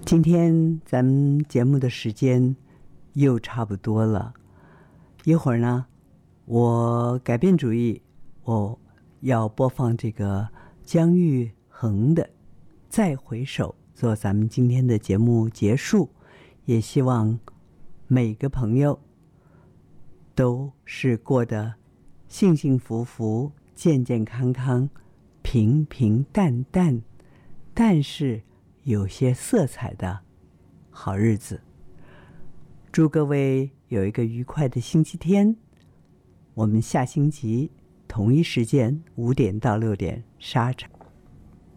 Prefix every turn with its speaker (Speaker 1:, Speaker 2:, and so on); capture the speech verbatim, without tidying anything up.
Speaker 1: 今天咱们节目的时间又差不多了，一会儿呢，我改变主意，我要播放这个姜育恒的《再回首》，做咱们今天的节目结束。也希望每个朋友都是过得幸幸福福、健健康康、平平淡淡，但是有些色彩的好日子。祝各位有一个愉快的星期天，我们下星期同一时间五点到六点沙场